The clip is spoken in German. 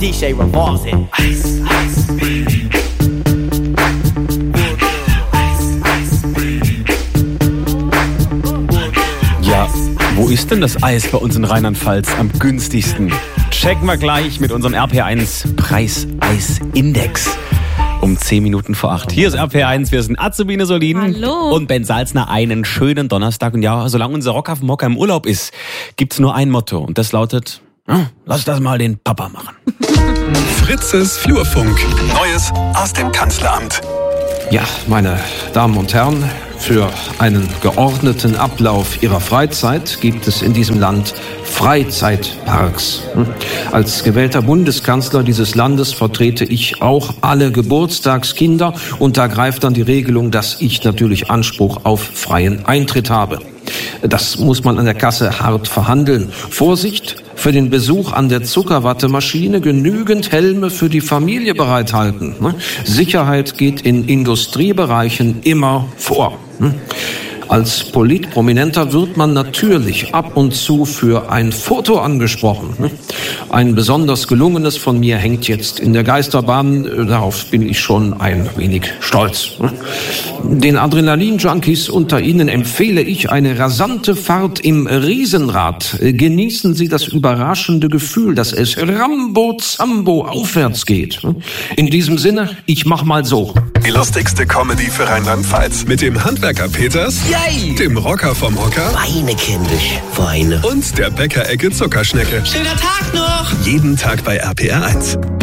DJ Revolves it. Ice, ice, baby. Ja, wo ist denn das Eis bei uns in Rheinland-Pfalz am günstigsten? Checken wir gleich mit unserem RP1 Preiseisindex. Um 10 Minuten vor 8. Hier ist RP1, wir sind Azubine Solin. Hallo. Und Ben Salzner. Einen schönen Donnerstag. Und ja, solange unser Rocker vom Hocker im Urlaub ist, gibt's nur ein Motto. Und das lautet, lass das mal den Papa machen. Fritzes Flurfunk. Neues aus dem Kanzleramt. Ja, meine Damen und Herren, für einen geordneten Ablauf Ihrer Freizeit gibt es in diesem Land Freizeitparks. Als gewählter Bundeskanzler dieses Landes vertrete ich auch alle Geburtstagskinder und da greift dann die Regelung, dass ich natürlich Anspruch auf freien Eintritt habe. Das muss man an der Kasse hart verhandeln. Vorsicht! Für den Besuch an der Zuckerwattemaschine genügend Helme für die Familie bereithalten. Sicherheit geht in Industriebereichen immer vor. Als Politprominenter wird man natürlich ab und zu für ein Foto angesprochen. Ein besonders gelungenes von mir hängt jetzt in der Geisterbahn. Darauf bin ich schon ein wenig stolz. Den Adrenalin-Junkies unter Ihnen empfehle ich eine rasante Fahrt im Riesenrad. Genießen Sie das überraschende Gefühl, dass es Rambo-Zambo aufwärts geht. In diesem Sinne, ich mach mal so. Die lustigste Comedy für Rheinland-Pfalz. Mit dem Handwerker Peters, Yay! dem Rocker vom Hocker Weine, kindisch, Weine. und der Bäckerecke Zuckerschnecke. Schöner Tag noch! Jeden Tag bei RPR1.